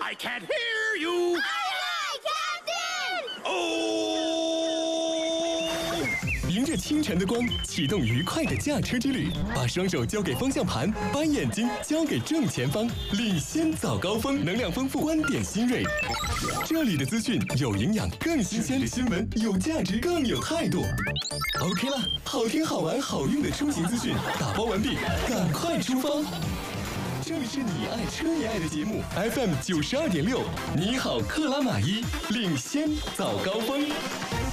I can't hear you. Captain! 哦！ 迎着清晨的光，启动愉快的驾车之旅，把双手交给方向盘，把眼睛交给正前方，领先早高峰，能量丰富，观点新锐。这里的资讯有营养，更新鲜；新闻有价值，更有态度。OK 了，好听、好玩、好用的出行资讯打包完毕，赶快出发！这里是你爱车你爱的节目 FM 92.6，你好，克拉玛依，领先早高峰。